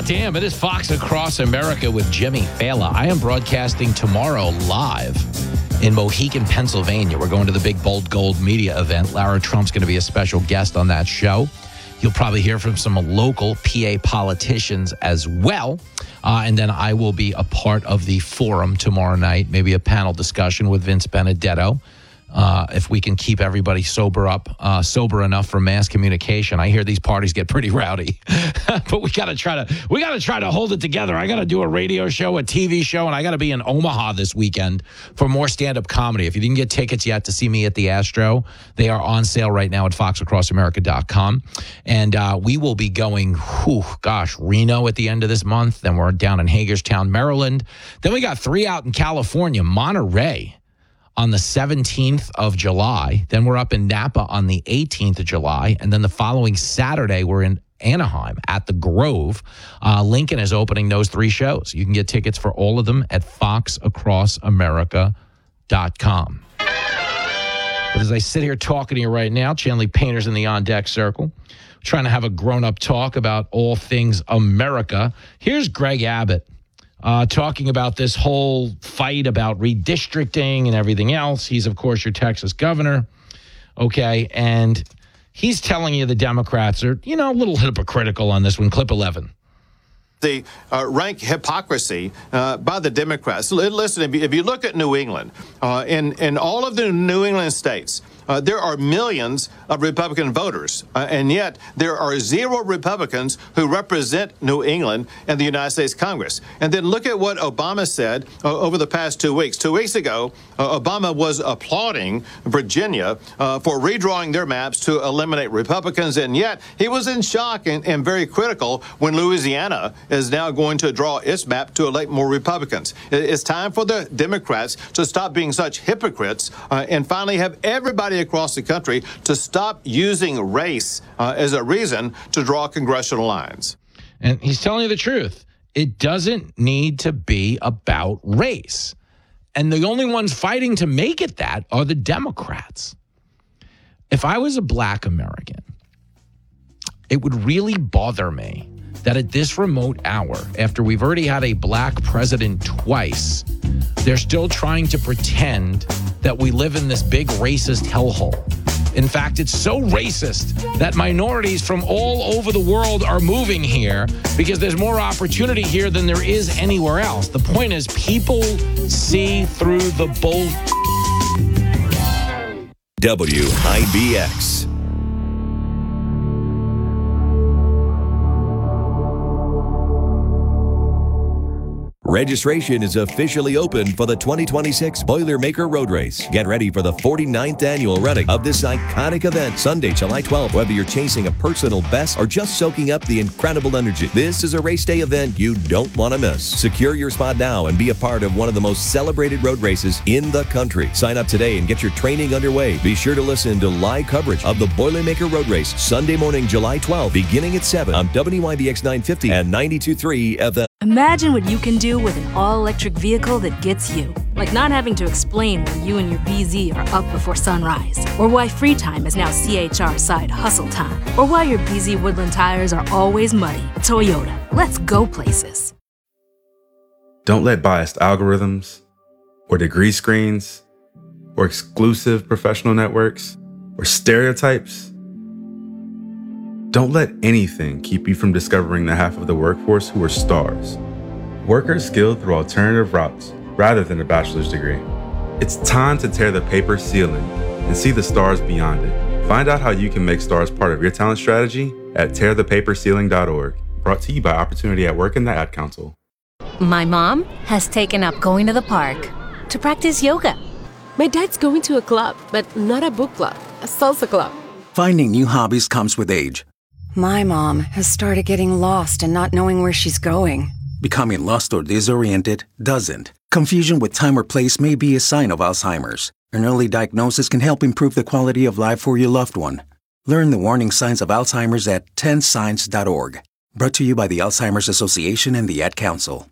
hot damn. It is Fox Across America with Jimmy Fallon. I am broadcasting tomorrow live in Mohegan, Pennsylvania. We're going to the big Bold Gold media event. Lara Trump's going to be a special guest on that show. You'll probably hear from some local PA politicians as well. And then I will be a part of the forum tomorrow night, maybe a panel discussion with Vince Benedetto. If we can keep everybody sober enough for mass communication. I hear these parties get pretty rowdy, but we gotta try to hold it together. I gotta do a radio show, a TV show, and I gotta be in Omaha this weekend for more stand-up comedy. If you didn't get tickets yet to see me at the Astro, they are on sale right now at foxacrossamerica.com. And we will be going, Reno at the end of this month. Then we're down in Hagerstown, Maryland. Then we got 3 out in California, Monterey, on the 17th of July. Then we're up in Napa on the 18th of July. And then the following Saturday, we're in Anaheim at the Grove. Lincoln is opening those 3 shows. You can get tickets for all of them at foxacrossamerica.com. But as I sit here talking to you right now, Chanley Painter's in the on-deck circle, trying to have a grown-up talk about all things America. Here's Greg Abbott. Talking about this whole fight about redistricting and everything else. He's, of course, your Texas governor. Okay. And he's telling you the Democrats are, a little hypocritical on this one. Clip 11. The rank hypocrisy by the Democrats. Listen, if you look at New England, in all of the New England states, there are millions of Republican voters, and yet there are 0 Republicans who represent New England in the United States Congress. And then look at what Obama said over the past 2 weeks. 2 weeks ago, Obama was applauding Virginia for redrawing their maps to eliminate Republicans, and yet he was in shock and very critical when Louisiana is now going to draw its map to elect more Republicans. It's time for the Democrats to stop being such hypocrites and finally have everybody across the country to stop using race as a reason to draw congressional lines. And he's telling you the truth. It doesn't need to be about race. And the only ones fighting to make it that are the Democrats. If I was a black American, it would really bother me that at this remote hour, after we've already had a black president twice, they're still trying to pretend that we live in this big racist hellhole. In fact, it's so racist that minorities from all over the world are moving here because there's more opportunity here than there is anywhere else. The point is, people see through the bull. WIBX. Registration is officially open for the 2026 Boilermaker Road Race. Get ready for the 49th annual running of this iconic event, Sunday, July 12th. Whether you're chasing a personal best or just soaking up the incredible energy, this is a race day event you don't want to miss. Secure your spot now and be a part of one of the most celebrated road races in the country. Sign up today and get your training underway. Be sure to listen to live coverage of the Boilermaker Road Race, Sunday morning, July 12th, beginning at 7 on WIBX 950 and 92.3 FM. Imagine what you can do with an all-electric vehicle that gets you. Like not having to explain why you and your BZ are up before sunrise, or why free time is now CHR side hustle time, or why your BZ Woodland tires are always muddy. Toyota, let's go places. Don't let biased algorithms, or degree screens, or exclusive professional networks, or stereotypes. Don't let anything keep you from discovering the half of the workforce who are stars. Workers skilled through alternative routes rather than a bachelor's degree. It's time to tear the paper ceiling and see the stars beyond it. Find out how you can make stars part of your talent strategy at tearthepaperceiling.org. Brought to you by Opportunity at Work and the Ad Council. My mom has taken up going to the park to practice yoga. My dad's going to a club, but not a book club, a salsa club. Finding new hobbies comes with age. My mom has started getting lost and not knowing where she's going. Becoming lost or disoriented doesn't. Confusion with time or place may be a sign of Alzheimer's. An early diagnosis can help improve the quality of life for your loved one. Learn the warning signs of Alzheimer's at 10signs.org. Brought to you by the Alzheimer's Association and the Ad Council.